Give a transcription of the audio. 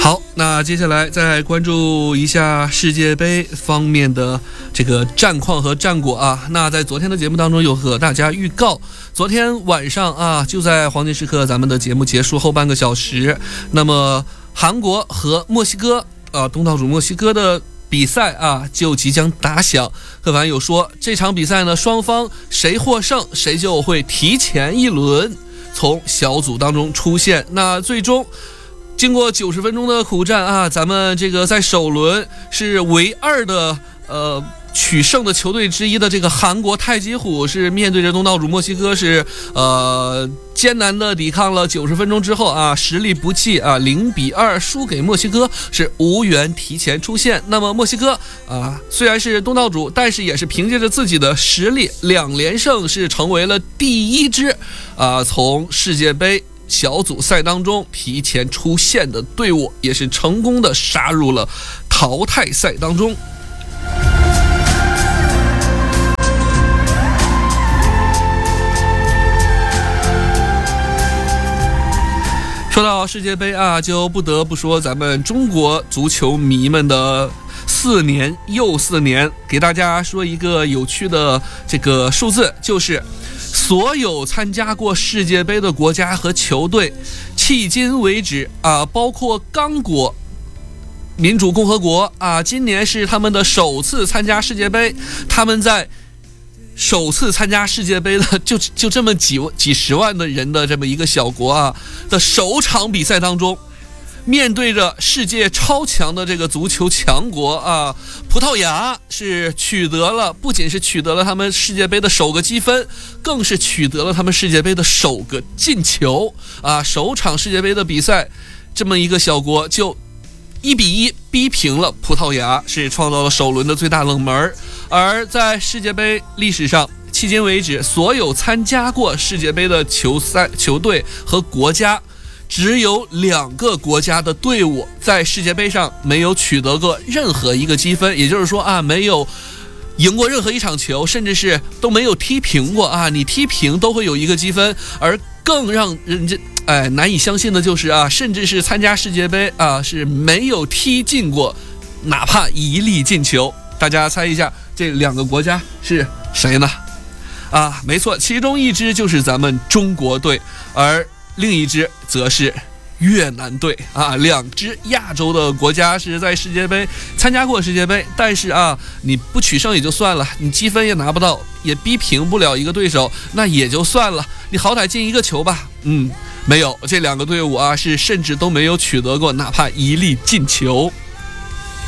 好，那接下来再关注一下世界杯方面的这个战况和战果啊。那在昨天的节目当中有和大家预告，昨天晚上啊，就在黄金时刻咱们的节目结束后半个小时，那么韩国和墨西哥东道主墨西哥的比赛啊就即将打响。贺凡有说，这场比赛呢，双方谁获胜谁就会提前一轮从小组当中出现。那最终经过90分钟的苦战啊，咱们这个在首轮是唯二的取胜的球队之一的这个韩国太极虎是面对着东道主墨西哥是艰难的抵抗了90分钟之后啊，实力不济啊，0-2输给墨西哥，是无缘提前出线。那么墨西哥啊虽然是东道主，但是也是凭借着自己的实力2连胜，是成为了第一支从世界杯小组赛当中提前出线的队伍，也是成功的杀入了淘汰赛当中。说到世界杯啊，就不得不说咱们中国足球迷们的4年又4年，给大家说一个有趣的这个数字，就是所有参加过世界杯的国家和球队，迄今为止啊，包括刚果民主共和国啊，今年是他们的首次参加世界杯，他们在首次参加世界杯的就这么几十万的人的这么一个小国啊的首场比赛当中，面对着世界超强的这个足球强国啊，葡萄牙是不仅是取得了他们世界杯的首个积分，更是取得了他们世界杯的首个进球啊！首场世界杯的比赛，这么一个小国就1-1逼平了葡萄牙，是创造了首轮的最大冷门。而在世界杯历史上，迄今为止所有参加过世界杯的球队和国家，只有2个国家的队伍在世界杯上没有取得过任何一个积分，也就是说啊，没有赢过任何一场球，甚至是都没有踢平过啊，你踢平都会有一个积分。而更让人家难以相信的就是啊，甚至是参加世界杯啊是没有踢进过哪怕一粒进球。大家猜一下这2个国家是谁呢？啊，没错，其中一支就是咱们中国队，而另一支则是越南队啊。2支亚洲的国家是在世界杯参加过世界杯，但是啊，你不取胜也就算了，你积分也拿不到，也逼平不了一个对手，那也就算了，你好歹进一个球吧。没有，这2个队伍啊是甚至都没有取得过哪怕一粒进球。